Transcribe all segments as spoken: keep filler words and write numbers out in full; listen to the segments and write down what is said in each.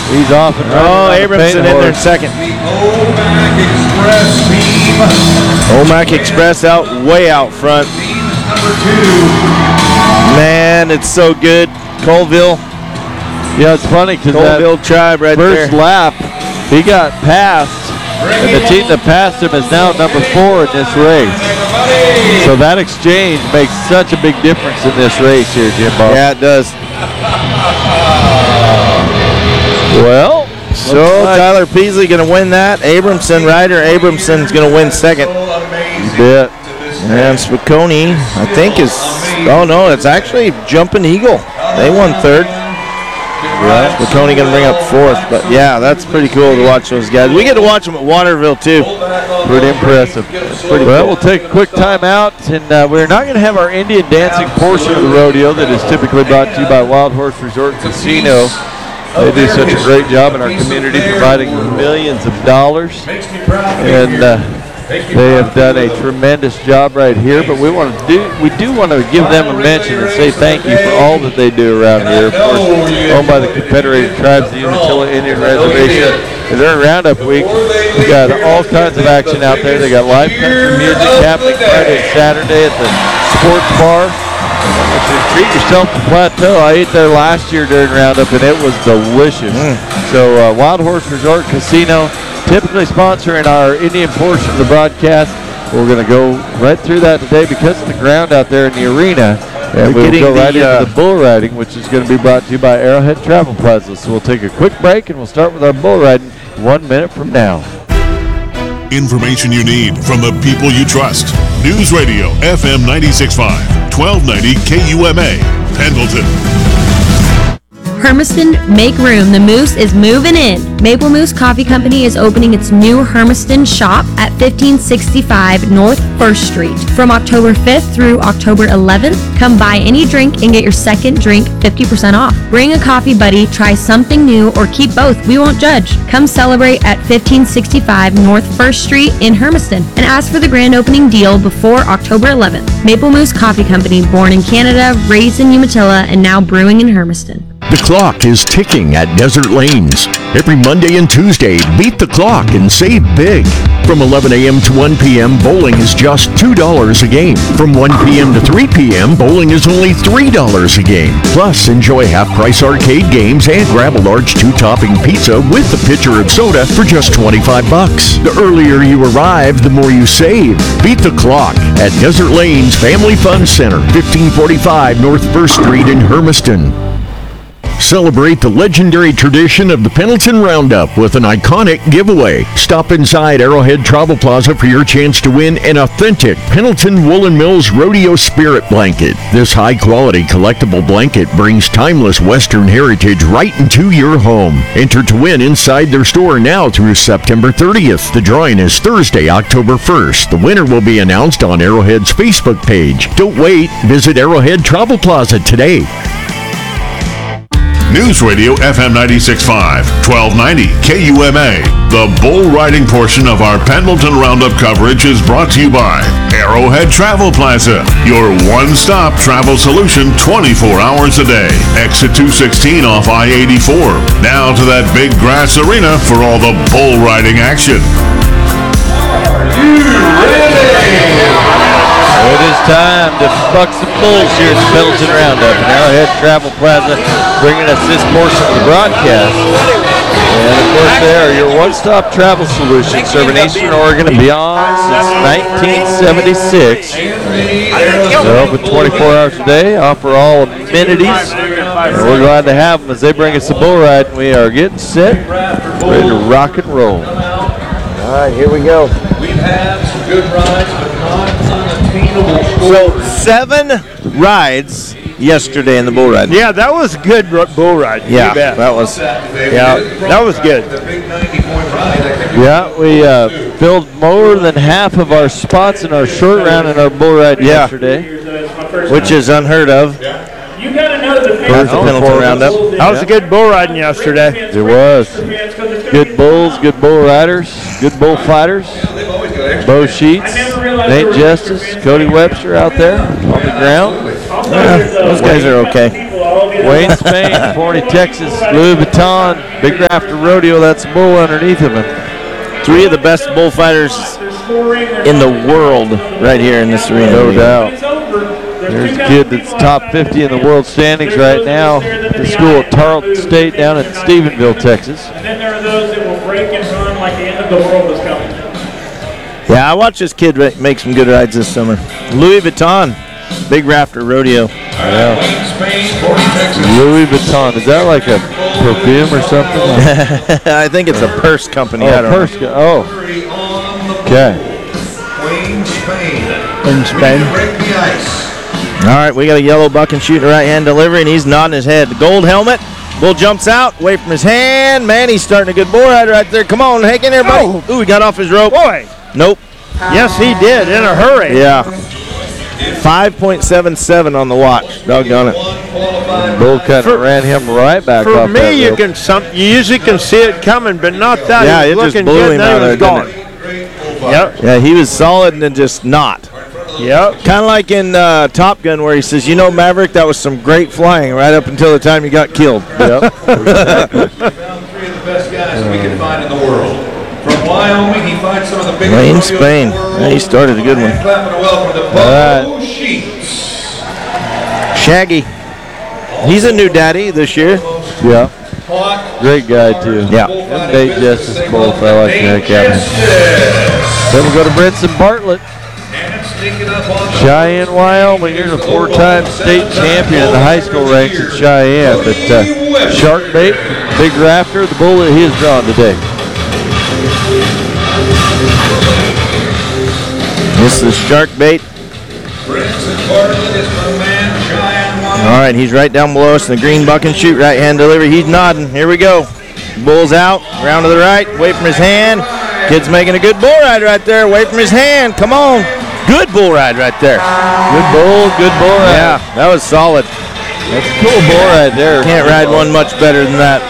He's off and running. Oh, Abramson in there in second. Omac Express team. Omac Express out way out front. Number two. Man, it's so good. Colville. Yeah, it's funny because that Colville Tribe right first there. lap, he got passed, and the team that passed him is now number four in this race. So that exchange makes such a big difference in this race here, Jimbo. Yeah, it does. Well, So Tyler Peasley going to win that. Abramson, Ryder Abramson's going to win second. yeah. And Spicone, I think, is, oh no, it's actually Jumping Eagle. They won third. Yeah. Spicone going to bring up fourth. But yeah, that's pretty cool to watch those guys. We get to watch them at Waterville too. Pretty impressive. Pretty well, cool. we'll take a quick time out, and uh, we're not going to have our Indian dancing portion of the rodeo that is typically brought to you by Wild Horse Resort Casino. They do such a great job in our community, providing millions of dollars, and uh, they have done a tremendous job right here. But we want to do, we do want to give them a mention and say thank you for all that they do around here. Of course, owned by the Confederated Tribes, the Umatilla Indian Reservation. During Roundup Week, we got all kinds of action out there. They got live country music happening Friday and Saturday at the sports bar. If you treat yourself to Plateau, I ate there last year during Roundup, and it was delicious. Mm. So uh, Wild Horse Resort Casino, typically sponsoring our Indian portion of the broadcast. We're going to go right through that today because of the ground out there in the arena. And we'll go right the, into uh, the bull riding, which is going to be brought to you by Arrowhead Travel Plaza. So we'll take a quick break, and we'll start with our bull riding one minute from now. Information you need from the people you trust. News Radio F M ninety-six point five, twelve ninety K U M A, Pendleton. Hermiston, make room. The Moose is moving in. Maple Moose Coffee Company is opening its new Hermiston shop at fifteen sixty-five North First Street. From October fifth through October eleventh, come buy any drink and get your second drink fifty percent off. Bring a coffee buddy, try something new, or keep both. We won't judge. Come celebrate at fifteen sixty-five North First Street in Hermiston and ask for the grand opening deal before October eleventh. Maple Moose Coffee Company, born in Canada, raised in Umatilla, and now brewing in Hermiston. The clock is ticking at Desert Lanes. Every Monday and Tuesday, beat the clock and save big. From eleven a.m. to one p.m., bowling is just two dollars a game. From one p.m. to three p.m., bowling is only three dollars a game. Plus, enjoy half-price arcade games and grab a large two-topping pizza with a pitcher of soda for just twenty-five bucks. The earlier you arrive, the more you save. Beat the clock at Desert Lanes Family Fun Center, fifteen forty-five North First Street in Hermiston. Celebrate the legendary tradition of the Pendleton Roundup with an iconic giveaway. Stop inside Arrowhead Travel Plaza for your chance to win an authentic Pendleton Woolen Mills Rodeo Spirit Blanket. This high-quality collectible blanket brings timeless Western heritage right into your home. Enter to win inside their store now through September thirtieth. The drawing is Thursday, October first. The winner will be announced on Arrowhead's Facebook page. Don't wait. Visit Arrowhead Travel Plaza today. News Radio F M ninety-six point five, twelve ninety K U M A. The bull riding portion of our Pendleton Roundup coverage is brought to you by Arrowhead Travel Plaza, your one-stop travel solution twenty-four hours a day. Exit two sixteen off I eighty-four. Now to that big grass arena for all the bull riding action. It is time to buck some bulls here at the Pendleton Roundup and Arrowhead Travel Plaza, bringing us this portion of the broadcast. And of course, they are your one-stop travel solution, serving Eastern Oregon and beyond since nineteen seventy-six. They're open twenty-four hours a day, offer all amenities, and we're glad to have them as they bring us a bull ride. And we are getting set, ready to rock and roll. All right, here we go. We've had some good rides, but not unattainable. So seven rides yesterday in the bull ride. Yeah, that was a good r- bull ride. Yeah, you bet. that was. Yeah, that was good. Yeah, we uh, filled more than half of our spots in our short round in our bull ride Yeah. yesterday. Which is unheard of. You gotta know the For the Pendleton Roundup. That was a good bull riding yesterday. It was. Good bulls, good bull riders, good bull fighters. Bo Sheets, Nate Justice, Cody Webster out there on the ground. Yeah, those guys are okay. Wayne Spain, Forney, Texas, Louis Vuitton, Big Rafter Rodeo. That's a bull underneath of him. Three of the best bullfighters in the world right here in this arena. No doubt. There's a kid that's top fifty in the world standings right now at the school at Tarleton State down in Stephenville, Texas. And then there are those that will break and run like the end of the world is coming. Yeah, I watched this kid ra- make some good rides this summer. Louis Vuitton, Big Rafter Rodeo. Yeah. Louis Vuitton. Is that like a perfume or something? I think it's a purse company. Oh, I don't purse. know. Co- oh. Okay. Wayne Spain. In Spain. Break the ice. All right, we got a yellow buck and shooting right hand delivery, and he's nodding his head. The gold helmet. Bull jumps out, away from his hand. Man, he's starting a good bull ride right there. Come on, hang in there, buddy. Oh. Ooh, he got off his rope. Boy. Nope. Yes, he did in a hurry. Yeah. five point seven seven on the watch. Doggone it. Bull kind For- of ran him right back For off that me, you rope. can some you usually can see it coming, but not that. Yeah, He it was just looking blew good, him then out he of was there, gone. didn't Yep. Yeah, he was solid and then just not. Yep. Kind of like in uh, Top Gun where he says, you know, Maverick, that was some great flying right up until the time you got killed. Yep. Found three of the best guys we can find in the world. From Wyoming, he finds some of the biggest Wayne rodeos in the Spain. world. Yeah, he started a good one. And clapping a welcome to All Bo Sheets. Shaggy. He's a new daddy this year. Yeah. Hawk. Great guy, too. Yeah. Them Nate Justice both. I like the heck out of him. Then we'll go to Brinson Bartlett. And sneaking up on the Cheyenne, Wyoming. Here's a four-time state champion in the high school ranks in Cheyenne. But uh, Shark Bait, Big Rafter, the bull that he has drawn today. This is Shark Bait. Brinson Bartlett is my man, Cheyenne, Wyoming. All right, he's right down below us in the green buck and shoot right hand delivery. He's nodding. Here we go. Bull's out, round to the right, away from his hand. Kid's making a good bull ride right there, away from his hand. Come on. Good bull ride right there. Good bull, good bull ride. Yeah, that was solid. That's a cool bull ride there. Can't ride one much better than that.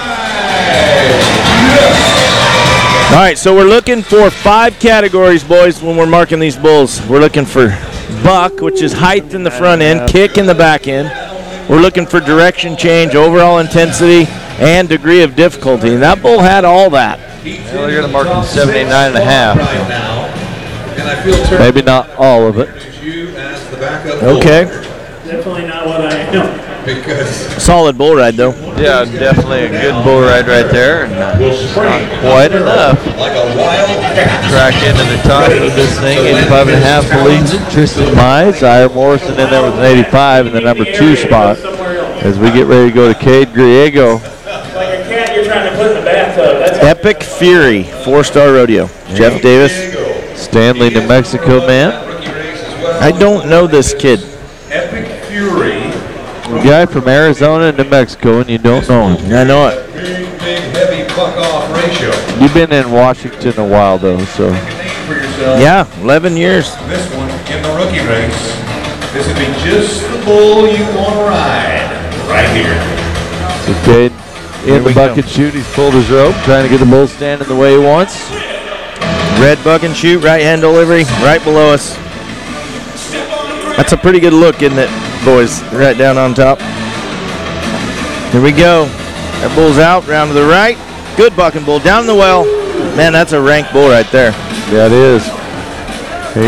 All right, so we're looking for five categories, boys, when we're marking these bulls. We're looking for buck, which is height in the front end, kick in the back end. We're looking for direction change, overall intensity, and degree of difficulty. And that bull had all that. Well, they're going to mark him seventy-nine and a half. Right now. And I feel terrible. Maybe not all of it. You as the backup bull. Okay, Definitely not what I am. Because solid bull ride, though. Yeah, definitely a good bull ride right there. And uh, not quite enough. like a wild cat. Track into the top of this thing. eighty-five and a half leads it. Tristan Mize, Ira Morrison in there with an eighty-five in the number two spot. As we get ready to go to Cade Griego. Like a cat you're trying to put in the bathtub. That's Epic Fury, four-star rodeo. Jeff Davis. Stanley, New Mexico man. Rookie race as well. I don't know this kid. Epic Fury. A guy from Arizona and New Mexico, and you don't know him. I know it. Big, big, heavy buck-off ratio. You've been in Washington a while, though, so. Make a name for yourself. Yeah, eleven years. This one in the rookie race. This would be just the bull you want to ride. Right here. So Cade Here in we the go. bucket shoot. He's pulled his rope, trying to get the bull standing the way he wants. Red buck and shoot, right hand delivery, right below us. That's a pretty good look, isn't it, boys? Right down on top. Here we go. That bull's out, round to the right. Good bucking bull, down the well. Man, that's a rank bull right there. Yeah, it is. He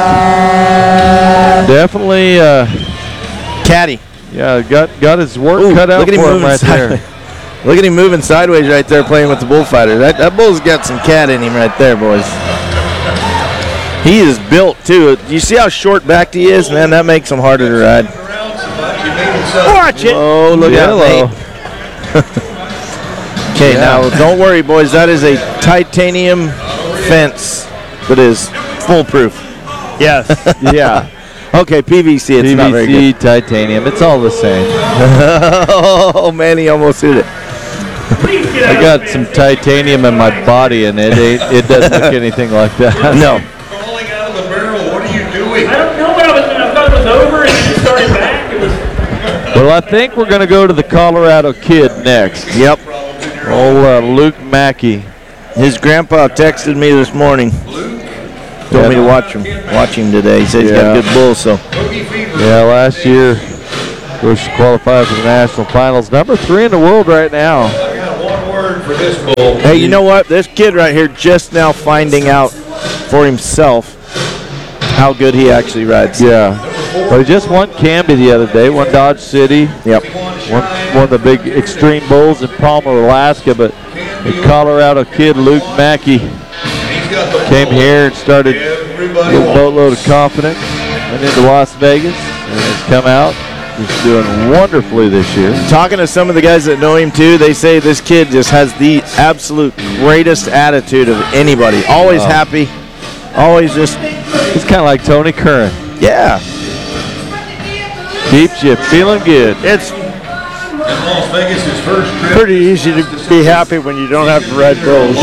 is definitely, uh, Caddy. yeah, got got his work Ooh, cut out look at him for him moving right sideways. there. Look at him moving sideways right there playing with the bullfighter. That, that bull's got some cat in him right there, boys. He is built, too. You see how short-backed he is? Man, that makes him harder to ride. Around so much, he made himself Watch it. Oh, look Yellow. out, Nate. Okay, now don't worry, boys. That is a titanium fence that is foolproof. Yes. Yeah, Okay, P V C. It's not very P V C, titanium, it's all the same. good. Oh man, he almost hit it. Please get I out got of some the titanium in my body, and it ain't, it doesn't look anything like that. No. crawling out of the barrel. What are you doing? I don't know what I was doing. I thought it was over and then it started back. It was Well, I think we're going to go to the Colorado Kid next. Yep. Old uh, Luke Mackey. His grandpa texted me this morning. Told me to watch him. Watch him today. He said he's got Yeah. good bulls. So Boogie fever. Yeah, last year Goes to qualify for the national finals. Number three in the world right now. I got one word for this bull. Hey, you know what? This kid right here just now finding out for himself how good he actually rides. Yeah. Well, he just won Canby the other day. Won Dodge City. Yep. Won one of the big extreme bulls in Palmer, Alaska. But a Colorado kid, Luke Mackey, came here and started with a boatload of confidence. Went into Las Vegas and has come out. He's doing wonderfully this year. Talking to some of the guys that know him too, they say this kid just has the absolute greatest attitude of anybody. Always Oh. happy. Always just, He's kind of like Tony Curran. yeah. Keeps you feeling good. It's In Las Vegas, his first trip. pretty easy to be happy when you don't have to ride bulls.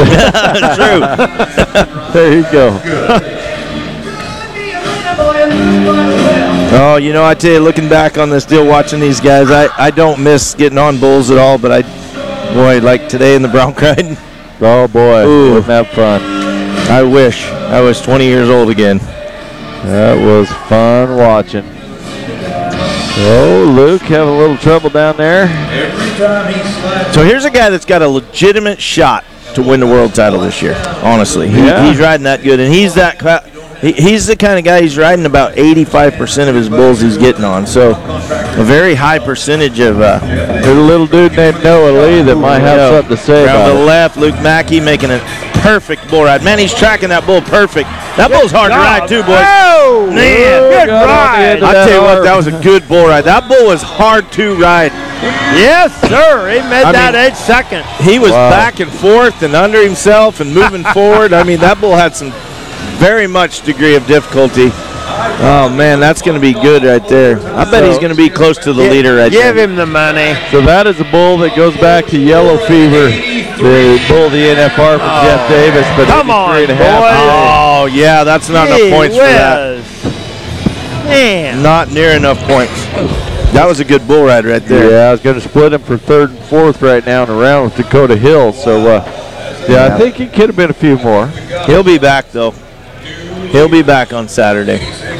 True. There you go. Oh, you know, I tell you, looking back on this deal, watching these guys, I, I don't miss getting on bulls at all, but I, boy, like today in the Bronc riding, Oh, boy. Ooh. Wouldn't have fun. I wish I was twenty years old again. That was fun watching. Oh, Luke having a little trouble down there. Every time he slaps. So here's a guy that's got a legitimate shot to win the world title this year, honestly. He, Yeah. He's riding that good, and he's that cla- he, he's the kind of guy, he's riding about eighty-five percent of his bulls he's getting on, so a very high percentage of uh, There's a little dude named Noah Lee that might have Yeah. something to say Around about the it. left, Luke Mackey making a perfect bull ride. Man, he's tracking that bull perfect. That bull's hard to ride too, boys. Oh, Man, good got on the ride. end of I that tell you what, arm. that was a good bull ride. That bull was hard to ride. Yes, sir. He made I that mean- eight second. He was Wow. back and forth and under himself and moving forward. I mean, that bull had some very much degree of difficulty. Oh, man, that's going to be good right there. I bet he's going to be close to the leader right Give there. him the money. So that is a bull that goes back to Yellow Fever, the bull of the N F R from Jeff Davis. But Come maybe on, three and a half. boy. Oh, yeah, that's not Gee enough points for that. whiz. Man. Not near enough points. That was a good bull ride right there. Yeah, I was going to split him for third and fourth right now in a round with Dakota Hill. So, uh, yeah, I think he could have been a few more. He'll be back, though. He'll be back on Saturday.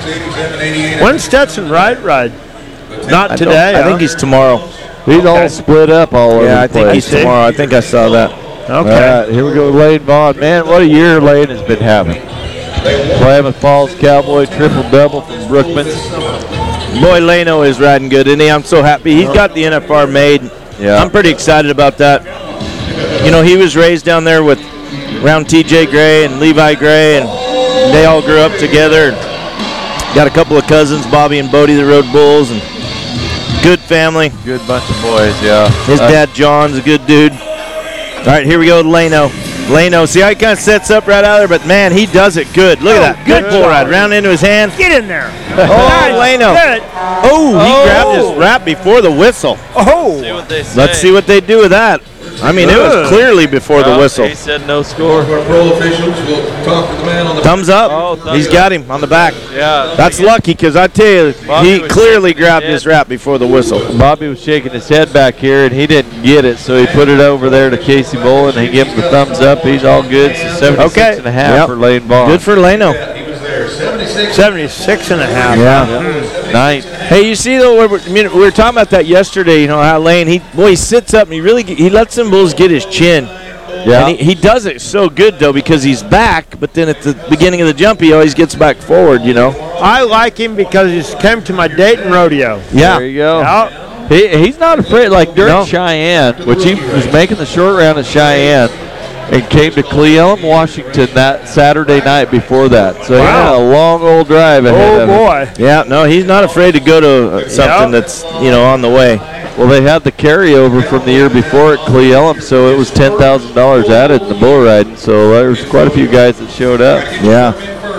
When's Stetson ride ride? Not I today. don't- I huh? think he's tomorrow. He's all Okay. split up all over Yeah, I the think place. he's tomorrow. I think I saw that. Okay. All right, here we go with Lane Vaughn. Man, what a year Lane has been having. Klamath Falls Cowboy triple-double from Brookman's. Boy, Leno is riding good, isn't he? I'm so happy. He's got the N F R made. Yeah. I'm pretty excited about that. You know, he was raised down there with around T J Gray and Levi Gray, and they all grew up together. Got a couple of cousins, Bobby and Bodie, that rode bulls, and good family. Good bunch of boys, yeah. His Uh, dad, John's a good dude. All right, here we go with Leno. Leno, see how he kind of sets up right out there, but man, he does it good. Look at that. Good bull ride. Round into his hand. Get in there. Oh, Leno. Good. Oh, he Oh. grabbed his wrap before the whistle. Oh. Let's see what they do with that. I mean, it was Ugh. clearly before the whistle. He said no score. Our pro officials will talk to the man on the. Thumbs up. Oh, thumbs He's up. got him on the back. Yeah. That's lucky, because I tell you, Bobby he was clearly shaking grabbed his his head. wrap before the whistle. Bobby was shaking his head back here, and he didn't get it, so he put it over there to Casey Bolin, and he gave him the thumbs up. He's all good. So seventy-six Okay. and a half Yep. for Lane Vaughn. Good for Leno. He was there, seventy-six. seventy-six and a half. Yeah. Ninth. Hey, you see though, we're, I mean, we were talking about that yesterday. You know how Lane, he boy, he sits up and he really he lets them bulls get his chin. Yeah. And he, he does it so good though, because he's back, but then at the beginning of the jump, he always gets back forward. You know. I like him because he's came to my Dayton rodeo. Yeah. There you go. Yeah. He, he's not afraid. Like during No. Cheyenne, which he was making the short round at Cheyenne, and came to Cle Elum, Washington that Saturday night before that. So he had Wow. a long old drive ahead Oh of him. boy. Yeah. No, he's not afraid to go to uh, something Yep. that's you know on the way. Well, they had the carryover from the year before at Cle Elum, so it was ten thousand dollars added in the bull riding. So there was quite a few guys that showed up. Yeah.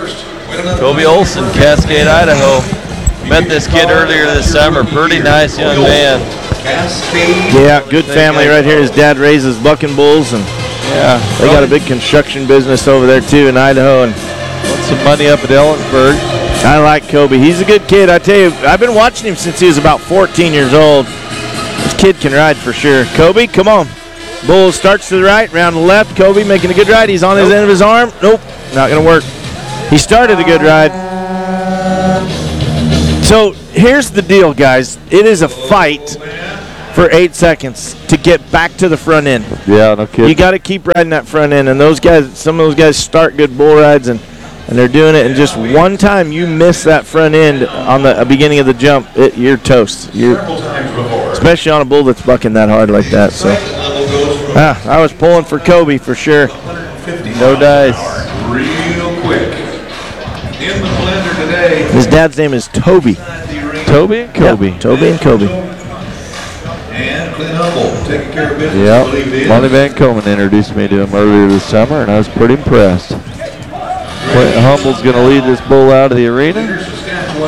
Toby Olson, Cascade, Idaho. Met this kid earlier this summer. Pretty nice young man. Cascade. Yeah, good family right here. His dad raises bucking bulls, and Yeah, they got a big construction business over there too in Idaho. And Put some money up at Ellensburg. I like Kobe. He's a good kid. I tell you, I've been watching him since he was about fourteen years old. This kid can ride for sure. Kobe, come on. Bull starts to the right, round the left. Kobe making a good ride. He's on his end of his arm. Nope, not going to work. He started a good ride. So here's the deal, guys. It is a fight for eight seconds to get back to the front end. Yeah, no kidding. You got to keep riding that front end, and those guys, some of those guys start good bull rides, and, and they're doing it, and just one time you miss that front end on the uh, beginning of the jump, it, you're toast. You're, especially on a bull that's bucking that hard like that. So, ah, I was pulling for Kobe for sure. No dice. Real quick. In the blender today. His dad's name is Toby. Toby and Kobe. Yeah, Toby and Kobe. And Clint Humble taking care of business. Yeah, I believe it Monty is. Van Komen introduced me to him earlier this summer, and I was pretty impressed. Clint Humble's going to lead this bull out of the arena. Leader, Saskatchewan.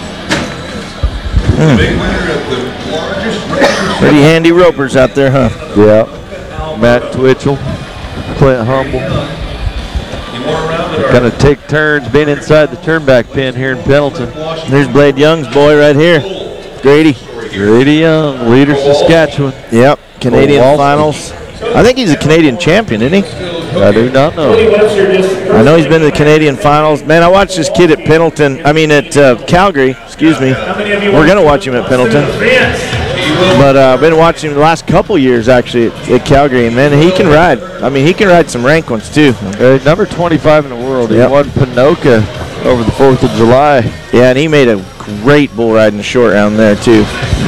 The big winner of the largest race. Pretty handy ropers out there, huh? Yeah. Matt Twitchell, Clint Humble. You want around it, Going to take turns being inside the turnback pin here in Pendleton. There's Blade Young's boy right here. Grady. Grady Young, leader Saskatchewan. Yep, Canadian Walston. finals. I think he's a Canadian champion, isn't he? I do not know. I know he's been to the Canadian finals. Man, I watched this kid at Pendleton, I mean at uh, Calgary, excuse me. We're going to watch him at Pendleton. But uh, I've been watching him the last couple years, actually, at, at Calgary. And, man, he can ride. I mean, he can ride some rank ones, too. Uh, number twenty-five in the world. He Yep. won Pinoca over the fourth of July. Yeah, and he made a great bull ride in the short round there, too.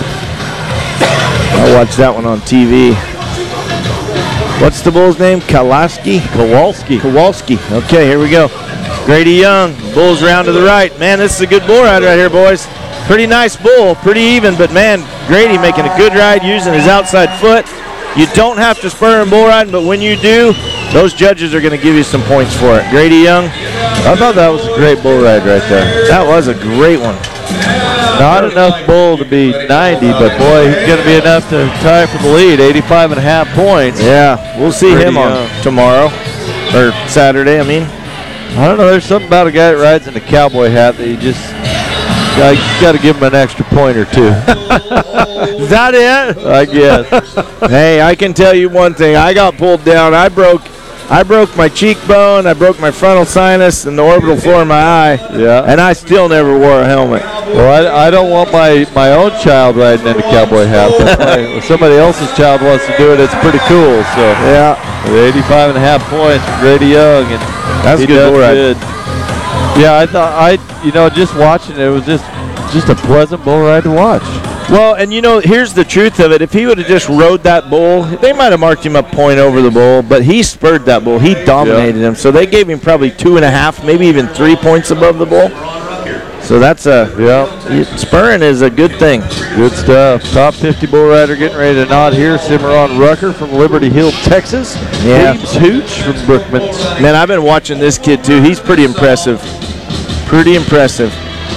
I watched that one on T V. What's the bull's name? Kalaski? Kowalski. Kowalski. Okay, here we go. Grady Young, bull's round to the right. Man, this is a good bull ride right here, boys. Pretty nice bull, pretty even, but man, Grady making a good ride using his outside foot. You don't have to spur in bull riding, but when you do, those judges are going to give you some points for it. Grady Young, I thought that was a great bull ride right there. that was a great one. Not enough bull to be ninety, but boy, he's going to be enough to tie for the lead. eighty-five and a half points. Yeah, we'll see Grady him on Young. tomorrow, or Saturday, I mean. I don't know. There's something about a guy that rides in a cowboy hat that you just uh, you got to give him an extra point or two. Is that it? I guess. Hey, I can tell you one thing. I got pulled down. I broke I broke my cheekbone, I broke my frontal sinus, and the orbital floor of my eye. Yeah. And I still never wore a helmet. Well, I, I don't want my, my own child riding in a cowboy hat. But my, if somebody else's child wants to do it, it's pretty cool. So Yeah. with eighty-five and a half points for Grady Young, and That's he good does bull riding. good. Yeah, I thought I you know just watching it, it was just just a pleasant bull ride to watch. Well, and you know, here's the truth of it. If he would have just rode that bull, they might have marked him a point over the bull, but he spurred that bull. He dominated him. So they gave him probably two and a half, maybe even three points above the bull. So that's a, Yeah, spurring is a good thing. good stuff. Top fifty bull rider getting ready to nod here. Cimarron Rucker from Liberty Hill, Texas. Yeah. James Hooch from Brookmans. Man, I've been watching this kid too. He's pretty impressive. Pretty impressive.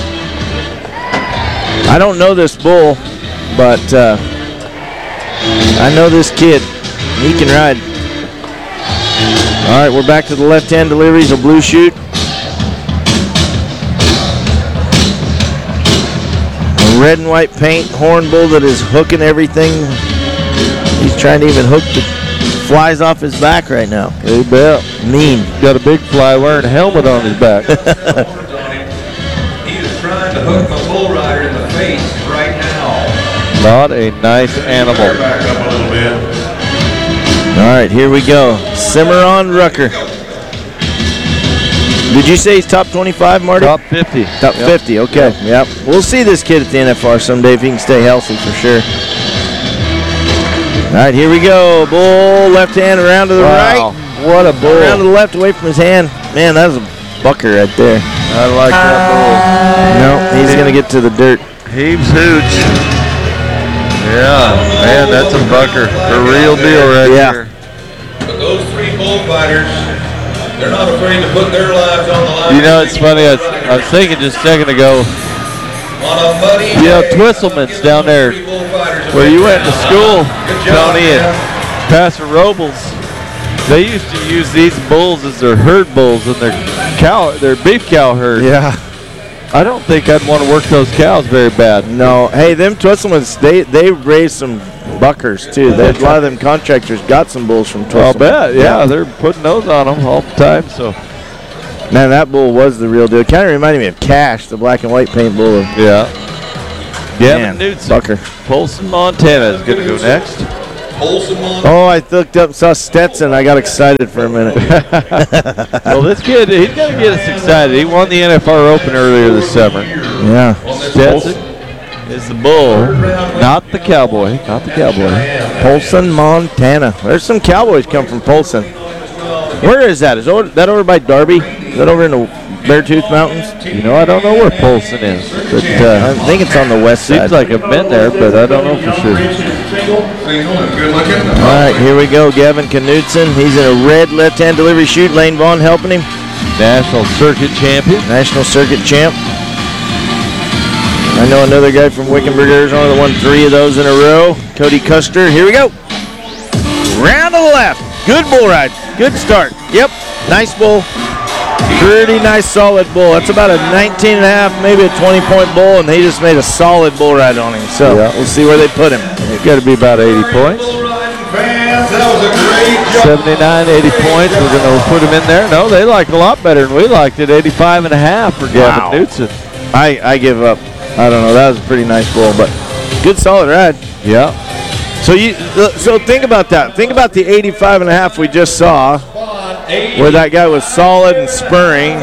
I don't know this bull, but uh, I know this kid. He can ride. All right, we're back to the left-hand deliveries of Blue Chute. A red and white paint horn bull that is hooking everything. He's trying to even hook the flies off his back right now. You bet. Mean. Got a big fly wearing a helmet on his back. He is trying to hook my bull rider in the face right now. Not a nice animal. Back up a little bit. All right, here we go. Cimarron Rucker. Did you say he's top twenty-five, Marty? Top fifty. Top Yep. fifty, okay. Yep. We'll see this kid at the N F R someday if he can stay healthy for sure. All right, here we go. Bull left hand around to the Wow. right. What a bull. Around to the left, away from his hand. Man, that was a bucker right there. I like that No, he's going to get to the dirt. bull. Heaves Hooch. Yeah, man, that's a bucker. The real deal right Yeah. here. But those three bullfighters, they're not afraid to put their lives on the line. You know, it's funny. I was, I was thinking just a second ago, On a muddy you know, day, Twisselman's down there three bullfighters where you went to school, Good job, Tony and man. Pastor Robles. They used to use these bulls as their herd bulls and their cow, their beef cow herd. Yeah. I don't think I'd want to work those cows very bad. No. Hey, them Twisselmans, they, they raised some buckers, too. They, a lot of them contractors got some bulls from Twisselman. I'll bet. Yeah, they're putting those on them all the time. So Man, that bull was the real deal. Kind of reminded me of Cash, the black and white paint bull. yeah, Gavin Newton. Bucker. Polson, Montana is going to go next. Oh, I looked up, saw Stetson. I got excited for a minute. Well, this kid, he's going to get us excited. He won the N F R Open earlier this summer. Yeah. Stetson is the bull, not the cowboy. Not the cowboy. Polson, Montana. There's some cowboys come from Polson. Where is that? Is over, that over by Darby? Is that over in the Beartooth Mountains? You know, I don't know where Polson is, but uh, I think it's on the west side. seems like I've been there, but I don't know for sure. All right, here we go. Gavin Knudsen. He's in a red left-hand delivery chute. Lane Vaughn helping him. National Circuit champion. National Circuit champ. I know another guy from Wickenburg, Arizona that won three of those in a row. Cody Custer. Here we go. Round to the left. Good bull ride. Good start. Yep. Nice bull. Pretty nice solid bull. That's about a nineteen and a half, maybe a twenty point bull, and they just made a solid bull ride on him. So Yeah. we'll see where they put him. It's got to be about eighty points. seventy-nine, eighty points. We're going to put him in there. No, they liked it a lot better than we liked it. eighty-five and a half for Gavin Wow. Knudsen. I, I give up. I don't know. That was a pretty nice bull, but good solid ride. Yeah. So you so think about that. Think about the eighty-five and a half we just saw, where that guy was solid and spurring.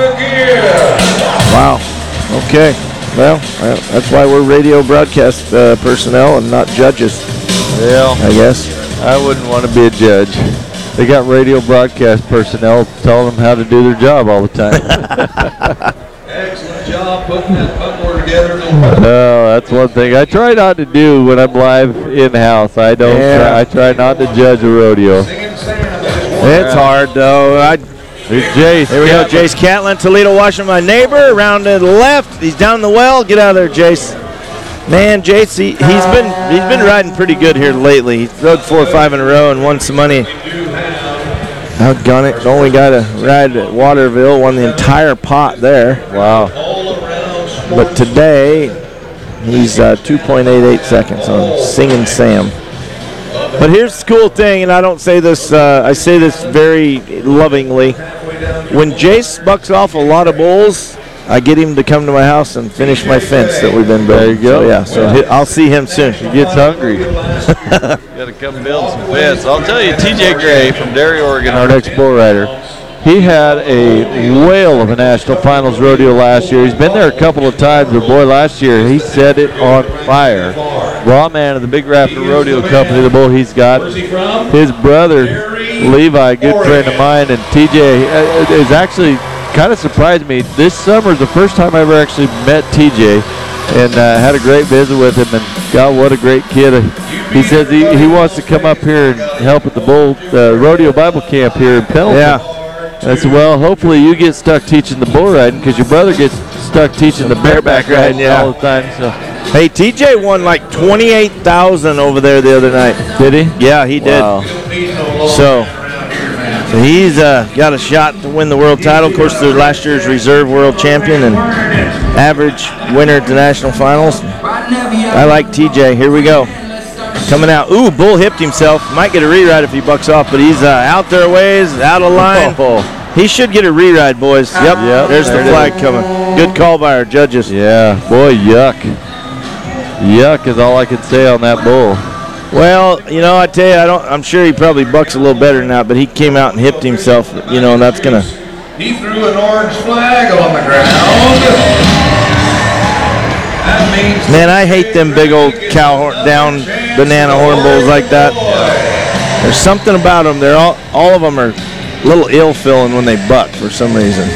Wow. Okay. Well, uh, that's why we're radio broadcast uh, personnel and not judges, Well, I guess. I wouldn't want to be a judge. They got radio broadcast personnel telling them how to do their job all the time. Excellent job putting that putt together. Oh, that's one thing I try not to do when I'm live in-house. I don't. Yeah. Try, I try not to judge a rodeo. It's hard though. I, Here's Jace. here we go. Jace Catlin, Toledo, Washington, my neighbor. Around to the left. He's down the well. Get out of there, Jace. Man, Jace, he, he's been he's been riding pretty good here lately. He rode four or five in a row and won some money. Outgun it. The only guy to ride at Waterville, won the entire pot there. Wow. But today, he's uh, two point eight eight seconds on Singin' Sam. But here's the cool thing, and I don't say this, uh, I say this very lovingly. When Jace bucks off a lot of bulls, I get him to come to my house and finish my fence that we've been building. There you go. So, yeah, so he- I'll see him soon. He gets hungry. Got to come build some fence. I'll tell you, T J Gray from Derry, Oregon, our next bull rider, he had a whale of a national finals rodeo last year. He's been there a couple of times, but boy, last year he set it on fire. Raw man of the Big Rapid Rodeo Company, the bull he's got. His brother, Levi, a good friend of mine, and T J uh, is actually kind of surprised me. This summer is the first time I ever actually met T J and uh, had a great visit with him. And God, what a great kid. He says he, he wants to come up here and help at the bull uh, rodeo Bible camp here in Pendleton. Yeah. I said, well, hopefully you get stuck teaching the bull riding because your brother gets stuck teaching the bareback riding yeah. all the time. So Hey, T J won like twenty-eight thousand over there the other night. did he? Yeah, he did. Wow. So, so he's uh, got a shot to win the world title. Of course, they're last year's reserve world champion and average winner at the national finals. I like T J. Here we go. Coming out. Ooh, bull hipped himself. Might get a re-ride if he bucks off, but he's uh, out there a ways, out of line. Oh. He should get a re-ride, boys. Yep. Yep, There's the there it flag coming. Good call by our judges. Yeah, boy, yuck. Yuck is all I can say on that bull. Well, you know, I tell you, I don't. I'm sure he probably bucks a little better than that, but he came out and hipped himself. You know, and that's gonna. He threw an orange flag on the ground. That means Man, I hate them big old cow horn, down banana horn bulls like that. There's something about them. They're all, all of them are a little ill-feeling when they buck for some reason.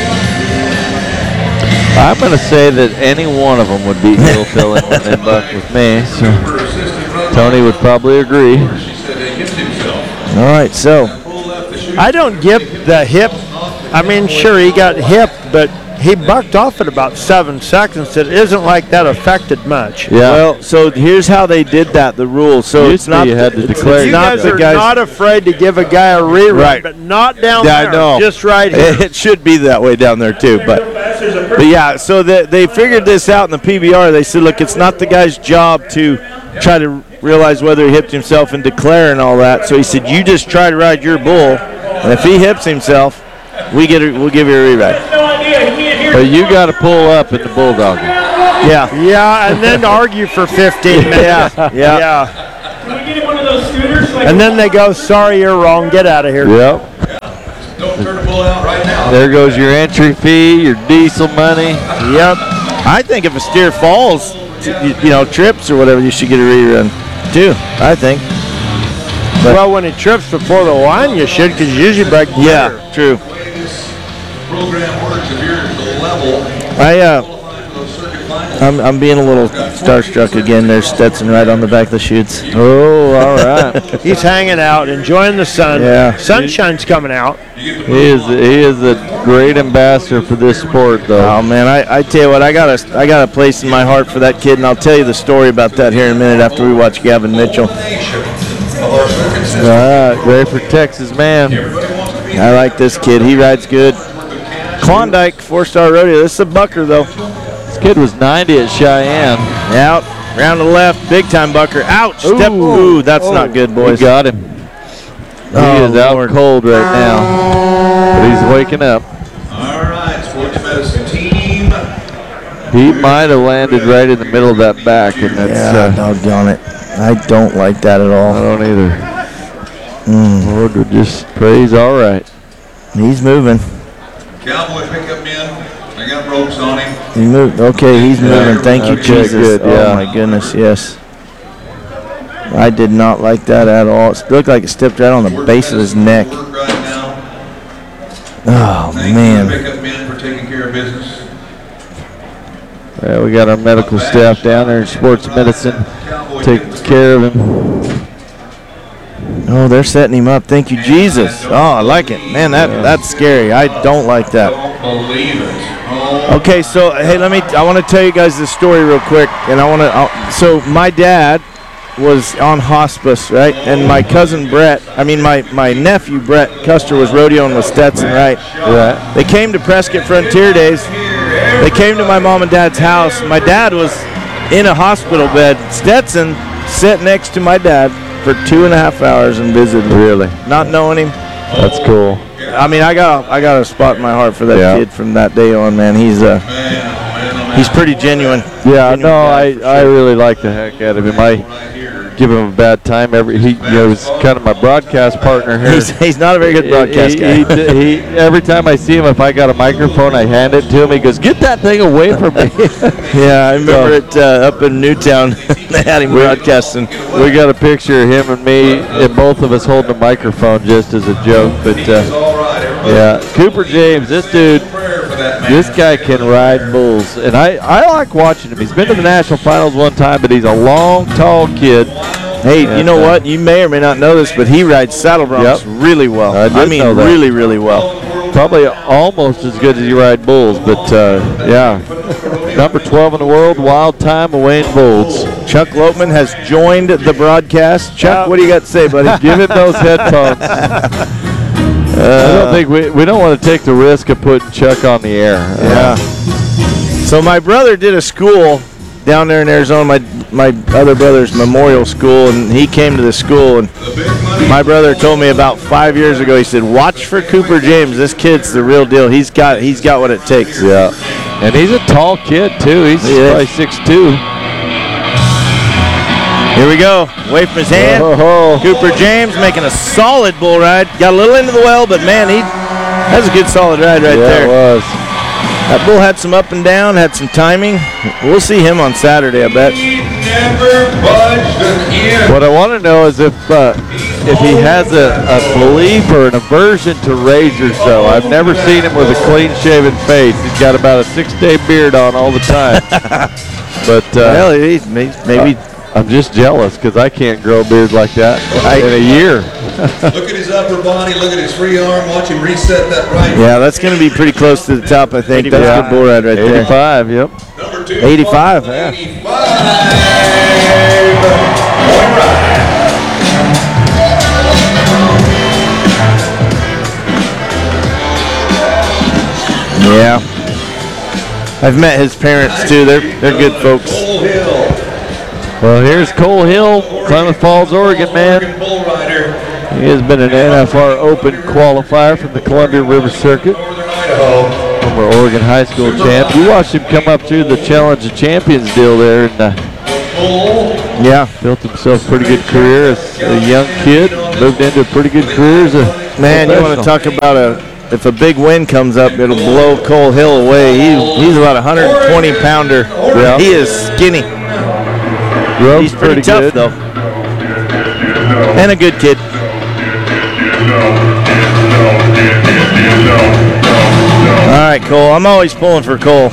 I'm going to say that any one of them would be ill-feeling when they buck with me. So Tony would probably agree. All right, so I don't get the hip. I mean, sure, he got hip, but he bucked off at about seven seconds. It isn't like that affected much. Yeah. well, so here's how they did that. The rules. So Used it's to not you had to it's, declare it's You not guys the are guys. not afraid to give a guy a rerun, Right. but not down Yeah, there. I know. Just right here. It should be that way down there too, but. But yeah, so the, they figured this out in the P B R. They said, look, it's not the guy's job to try to realize whether he hipped himself and declare and all that. So he said, you just try to ride your bull, and if he hips himself, we get a, we'll give you a reride. No idea. He can't hear. But you got to pull up in the bulldog. Yeah. Yeah, and then argue for fifteen minutes. Yeah. Yeah. Yeah. Can we get him one of those scooters? Like And then they go, sorry, you're wrong. Get out of here. Yep. Don't turn the bull out right now. There goes your entry fee, your diesel money. Yep. I think if a steer falls, you, you know, trips or whatever, you should get a rerun too. I think. But Well, when he trips before the line, you should, because you usually break the yeah, letter. true. The way this program works, if you're at the level, I uh, qualifying for those circuit finals, I'm I'm being a little starstruck again. There's Stetson right on the back of the chutes. Oh, all right. He's hanging out, enjoying the sun. Yeah. Sunshine's coming out. He is he is a great ambassador for this sport, though. Oh man, I, I tell you what, I got a I got a place in my heart for that kid, and I'll tell you the story about that here in a minute after we watch Gavin Mitchell. nation of our circuit system. All right, great for Texas, man. Everybody wants to be I like this kid. He rides good. Klondike four-star rodeo. This is a bucker though. This kid was ninety at Cheyenne. Out, round the left, big time bucker. Ouch! Step. Ooh, that's not good, We boys. got him. He Oh, is out Lord. cold right now, but he's waking up. All right, sports medicine team. He might have landed right in the middle of that back, and that's Yeah, uh, doggone it. I don't like that at I all. don't either. Mm, Lord, we just praise all right. he's moving. Cowboy pickup men. I got ropes on him. He moved. Okay, he's moving. Thank you, Okay, Jesus. good, Oh yeah. my goodness, yes. I did not like that at all. It looked like it stepped right on the base of his neck. Work right now. Oh Thank you, man. pickup men, for taking care of business. Yeah, we got our medical staff down there in sports medicine Cowboy taking pickup. care of him. Oh, they're setting him up. Thank you, Jesus. Oh, I like it, man. That that's scary. I don't like that. Don't believe it. Oh, Okay, so hey, let me. I want to tell you guys this story real quick, and I want to. So my dad was on hospice, right? And my cousin Brett, I mean my my nephew Brett Custer was rodeoing with Stetson, right? Right. They came to Prescott Frontier Days. They came to my mom and dad's house. My dad was in a hospital bed. Stetson sat next to my dad for two and a half hours and visited. Really? Not knowing him. That's cool. I mean, I got I got a spot in my heart for that Yeah. kid from that day on, man. He's uh he's pretty genuine. Yeah, Genuine no, guy I, for I sure. really like the heck out of him. I give him a bad time every. He, you know, was kind of my broadcast partner here. He's, he's not a very good broadcast he, guy. He, he, he, every time I see him, if I got a microphone, I hand it to him. He goes, "Get that thing away from me." Yeah, I remember it uh, up in Newtown. They had him broadcasting. We got a picture of him and me, and both of us holding a microphone just as a joke. But uh, all right, everybody. yeah, Cooper James, this dude, Prayer for that man. this guy can ride bulls, and I, I like watching him. He's been to the national finals one time, but he's a long, tall kid. Hey, And, you know uh, what? You may or may not know this, but he rides saddle broncs Yep. really well. I did mean, know that. really, really well. Probably almost as good as you ride bulls, but uh, yeah. Number twelve in the world, Wild Time of Wayne Bulls. Chuck Lopeman has joined the broadcast. Chuck, what do you got to say, buddy? Give him those headphones. I don't think we we don't want to take the risk of putting Chuck on the air. Yeah. So my brother did a school down there in Arizona, my my other brother's memorial school, and he came to the school, and my brother told me about five years ago, he said, watch for Cooper James. This kid's the real deal. He's got he's got what it takes. Yeah. And he's a tall kid too. He's He is. probably six two. Here we go. Away from his hand. Oh, Cooper James making a solid bull ride. Got a little into the well, but man, he that's a good solid ride right yeah, there. it was. That bull had some up and down, had some timing. We'll see him on Saturday, I bet. He never budged an inch. What I want to know is if uh, if he has a, a belief or an aversion to razors, though. I've never seen him with a clean-shaven face. He's got about a six-day beard on all the time. But uh, Well, he's, he's maybe. I'm just jealous because I can't grow a beard like that in a year. Look at his upper body. Look at his free arm. Watch him reset that right. Yeah, that's going to be pretty close to the top, I think. That's a good bull ride right there. eighty-five, yep. Number two. eighty-five, yeah. eighty-five. One ride. Yeah. I've met his parents too. They're they're good folks. Bull Hill. Well, here's Cole Hill, Klamath Falls, Oregon, man. Oregon bull rider. He has been an N F R Open qualifier from the Columbia River Circuit. Northern Idaho. From former Oregon high school champ. You watched him come up through the Challenge of Champions deal there, and uh, Yeah. built himself a pretty good career as a young kid. Moved into a pretty good career as a Man, you want to professional. talk about a if a big wind comes up, it'll blow Cole Hill away. He, he's about a one hundred twenty pounder. Yeah. He is skinny. Rope's He's pretty, tough good. though, and a good kid. All right, Cole. I'm always pulling for Cole.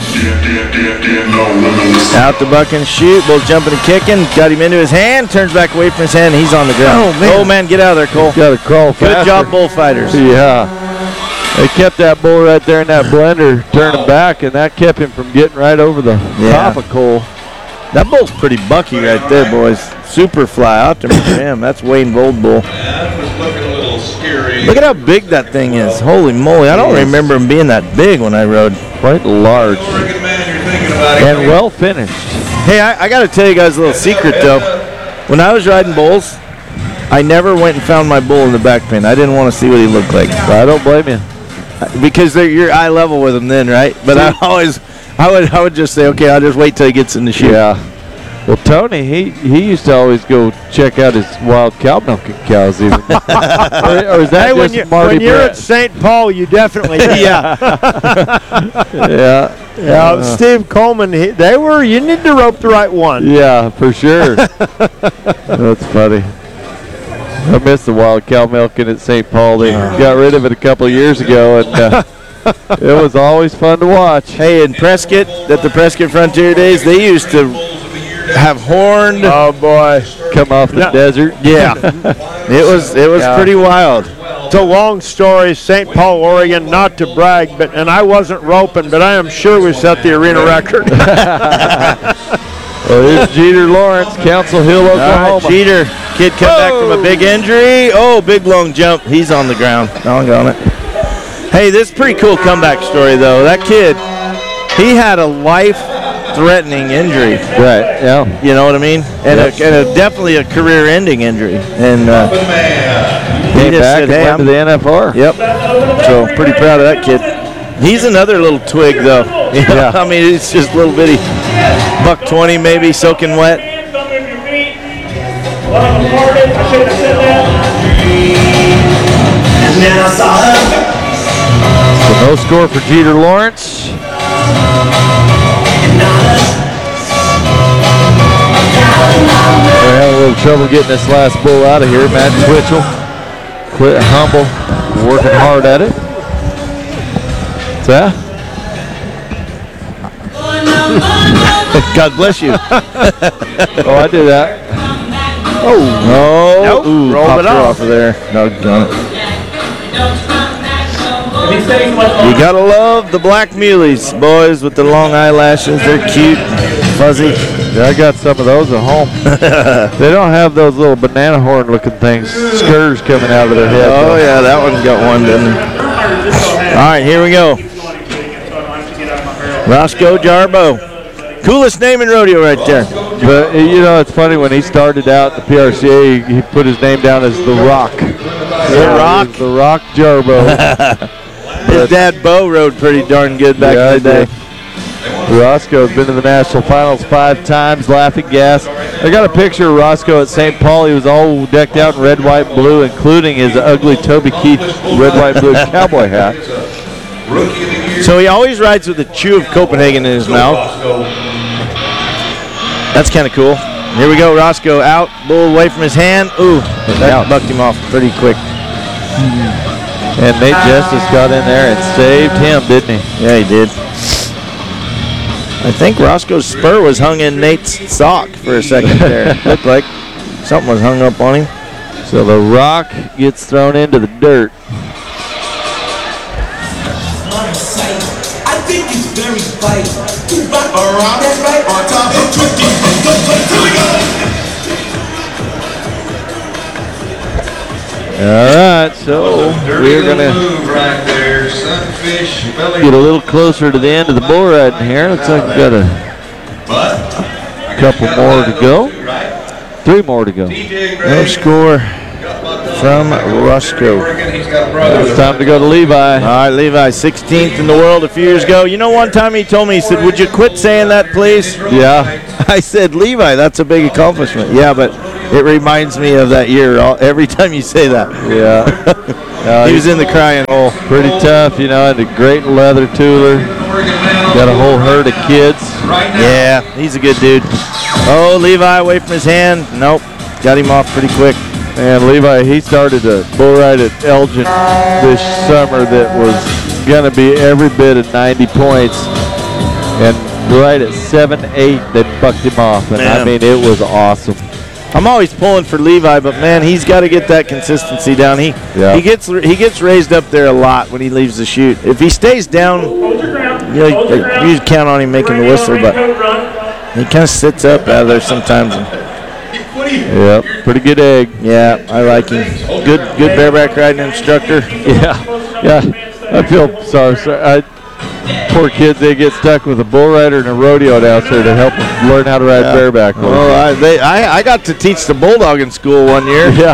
Out the buck and shoot. Both jumping and kicking. Got him into his hand. Turns back away from his hand. And he's on the ground. Oh, man. Oh man, get out of there, Cole. Got to crawl faster. Good job, bullfighters. Yeah. They kept that bull right there in that blender, turning back, and that kept him from getting right over the Yeah. top of Cole. That bull's pretty bucky right there, boys. Super fly out there for him. That's Wayne Bold bull. That was looking a little scary. Look at how big that thing is. Holy moly. I don't remember him being that big when I rode. Quite large. Oregon man, you're thinking about it. And well finished. Hey, I, I got to tell you guys a little secret, though. When I was riding bulls, I never went and found my bull in the back pen. I didn't want to see what he looked like. I don't blame you. Because they're, you're eye level with him then, right? But I always, I would, I would just say, okay, I'll just wait till he gets in the chute. Yeah. Well, Tony, he, he used to always go check out his wild cow milking cows even. or, or is that Hey, when, just you, Marty when you're Brett? at Saint Paul, you definitely do. Yeah. Yeah. Yeah, Uh, Steve Coleman, he, they were, you need to rope the right one. Yeah, for sure. That's funny. I miss the wild cow milking at Saint Paul. They got rid of it a couple of years ago, and uh, it was always fun to watch. Hey, in Prescott, at the Prescott Frontier days, they used to have horned. Oh, boy. Come off the Yeah. desert. Yeah. It was, it was Yeah. pretty wild. It's a long story, Saint Paul, Oregon, not to brag, but and I wasn't roping, but I am sure we set the arena record. Well, here's Jeter Lawrence, Council Hill, All Oklahoma. right, Jeter, kid come back from a big injury. Oh, big long jump. He's on the ground. Doggone it. Hey, this is a pretty cool comeback story, though. That kid, he had a life-threatening injury. Right, yeah. You know what I mean? And, Yep. a, and a, definitely a career-ending injury. And uh, he Came just back said, and hey, went I'm, to the N F R. Yep. So pretty proud of that kid. He's another little twig, though. Yeah. I mean, it's just little bitty, buck twenty maybe, soaking wet. Hands up in your feet. One of them parted. I shouldn't have said that. So no score for Jeter Lawrence. We're having a little trouble getting this last bull out of here. Matt Twitchell, quit humble, working hard at it. What's that? God bless you. Oh, I did that. Oh, no. Nope. Ooh, Rolled popped it her off. off of there. Doggone it. If he stays much You longer, gotta love the black muleys, boys, with the long eyelashes. They're cute, fuzzy. Yeah, I got some of those at home. They don't have those little banana horn looking things, skirts coming out of their head. Oh, yeah, that one got one, didn't it? All right, here we go. Roscoe Jarbo. Coolest name in rodeo right there. But, uh, you know, it's funny, when he started out at the P R C A, he put his name down as The Rock. The Rock. The Rock Jarbo. His dad, Bo, rode pretty darn good back Yeah, in the I day. Roscoe's been to the national finals five times, Laughing Gas. I got a picture of Roscoe at Saint Paul. He was all decked out in red, white, and blue, including his ugly Toby Keith red, white, blue cowboy hat. So he always rides with a chew of Copenhagen in his mouth. That's kind of cool. Here we go, Roscoe out, bull away from his hand. Ooh, that Ouch. bucked him off pretty quick. And Nate Justice got in there and saved him, didn't he? Yeah, he did. I think Roscoe's spur was hung in Nate's sock for a second there. Looked like something was hung up on him. So the Rock gets thrown into the dirt. I think it's very vital to rock around that right on top of twisty. Here we go. All right, so we're going to move right there, sunfish belly. get a little closer to the end of the bull riding here. Looks like we've got a But couple more to go. Three more to go. D J No Gray score. got buck from Roscoe. It's time to go to Levi. All right, Levi, sixteenth in the world a few years ago. You know, one time he told me, he said, would you quit saying that, please? Yeah. I said, Levi, that's a big accomplishment. Yeah, but it reminds me of that year all, every time you say that. Yeah. Uh, he was in the crying hole. Pretty tough, you know, and a great leather tooler. Got a whole herd of kids. Yeah, he's a good dude. Oh, Levi away from his hand. Nope, got him off pretty quick. And Levi, he started a bull ride at Elgin this summer that was going to be every bit of ninety points. And right at seven eight, they bucked him off. And Man. I mean, it was awesome. I'm always pulling for Levi, but man, he's got to get that consistency down. He Yeah. he gets he gets raised up there a lot when he leaves the chute. If he stays down, you know, you, you count on him making the whistle, but he kind of sits up out of there sometimes. And, Yep, pretty good egg. yeah, I like him. Good good bareback riding instructor. Yeah, yeah. I feel sorry. sorry. I, poor kids, they get stuck with a bull rider and a rodeo announcer to help them learn how to ride Yeah. bareback. Oh, I, they, I I got to teach the bulldog in school one year. Yeah.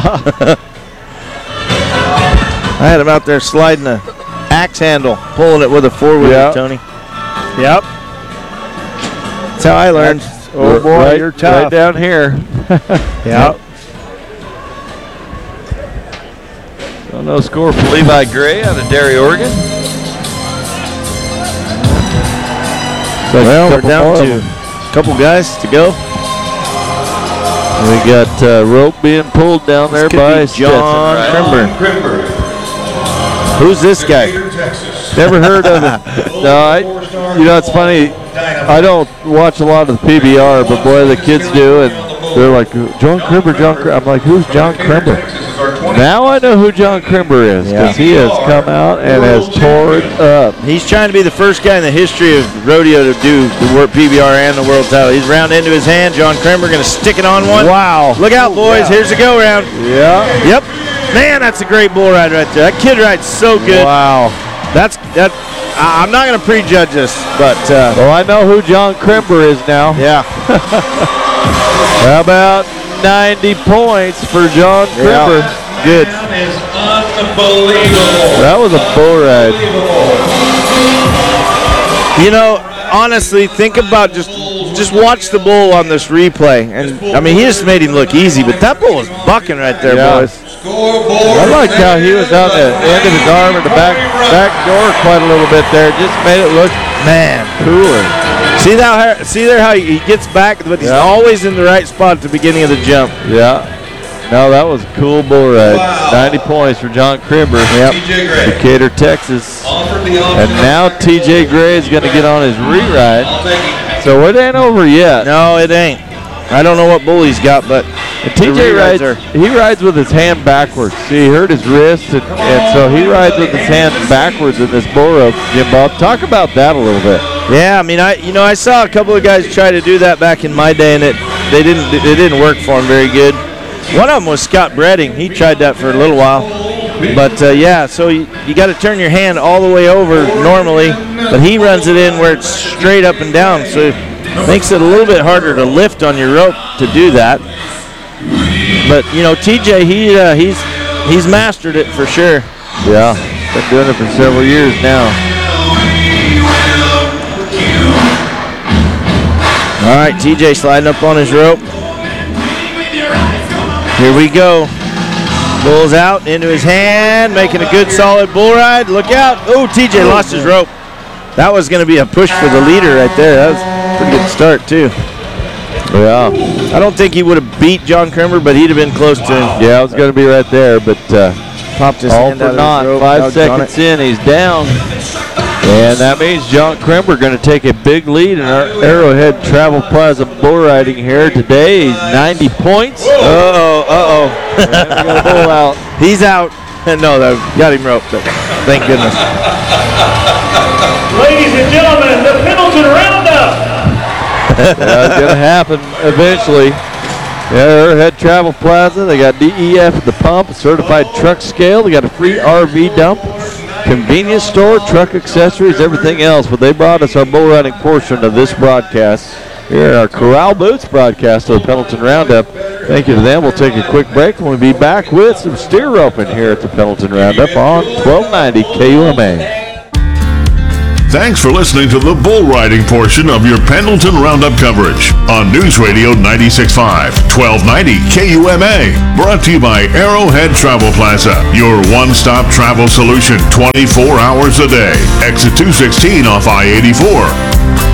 I had him out there sliding a axe handle, pulling it with a four-wheeler, Yeah. Tony. Yep. That's how I learned. Oh, boy, right, you're tough. Right down here. Yep. So no score for Levi Gray out of Derry, Oregon. Well, we're Couple down more of to them. a couple guys to go. We got uh, rope being pulled down there This could by be John Stetson, right? Crimber. Crimber, Who's this guy? Decatur, Texas. Never heard of it. No, I, you know, it's funny. I don't watch a lot of the P B R, but boy, the kids do, and they're like, John Crimber, John Crimber. I'm like, who's John Crimber? Now I know who John Crimber is, because Yeah. he has come out and has tore it up. He's trying to be the first guy in the history of rodeo to do the wor- P B R and the world title. He's round into his hand. John Crimber going to stick it on one. Wow. Look out, boys. Here's the go round. Yeah. Yep. Man, that's a great bull ride right there. That kid rides so good. Wow. That's that. I, I'm not going to prejudge this, but uh, Well, I know who John Crimber is now. yeah. How about ninety points for John Crimber? Good. That is unbelievable. That was a bull ride. You know, honestly, think about just just watch the bull on this replay, and I mean, he just made him look easy, but that bull was bucking right there, Yeah. boys. Scoreboard. I liked how he was out the end of his arm or the back back door quite a little bit there. Just made it look Man, cooler. see that? See there how he gets back, but he's Yeah. always in the right spot at the beginning of the jump. Yeah. No, that was a cool bull ride. Wow. ninety points for John Crimber. Yep. T J Gray. Decatur, Texas. Offered the option. And now T J Gray is going to get on his re-ride. I'll take it. So it ain't over yet. No, it ain't. I don't know what bull he's got, but And T the J re-rides rides, are- he rides with his hand backwards. See, he hurt his wrist, and, and so he rides with his hand backwards in this bull rope. Jim Bob, talk about that a little bit. yeah, I mean, I you know I saw a couple of guys try to do that back in my day, and it they didn't it didn't work for him very good. One of them was Scott Bredding. He tried that for a little while, but uh, yeah. So you, you got to turn your hand all the way over normally, but he runs it in where it's straight up and down, so it makes it a little bit harder to lift on your rope to do that. But you know, T J, he uh, he's he's mastered it for sure. Yeah, been doing it for several years now. All right, T J sliding up on his rope. Here we go. Bull's out into his hand, making a good solid bull ride. Look out. Oh, T J lost his rope. That was going to be a push for the leader right there. That was a pretty good start, too. Yeah, I don't think he would have beat John Crimber, but he'd have been close to him. yeah, I was going to be right there, but uh, Popped his all hand for out of naught. his rope. Five doggone seconds in, he's down. And that means John Crimber going to take a big lead in our Arrowhead Travel Plaza bull riding here today. He's ninety points. it. Uh-oh, uh-oh. And we got a bull out. He's out. No, that got him roped. Thank goodness. Ladies and gentlemen, the Pendleton Roundup. Yeah, it's going to happen eventually. Yeah, Arrowhead Travel Plaza. They got D E F at the pump, a certified truck scale. They got a free R V dump, convenience store, truck accessories, everything else. But they brought us our bull riding portion of this broadcast. here at our Corral Boots broadcast of the Pendleton Roundup. Thank you to them. We'll take a quick break and we'll be back with some steer roping here at the Pendleton Roundup on twelve ninety K U M A. Thanks for listening to the bull riding portion of your Pendleton Roundup coverage on News Radio ninety-six point five, twelve ninety K U M A. Brought to you by Arrowhead Travel Plaza, your one-stop travel solution twenty-four hours a day. Exit two sixteen off I eighty-four.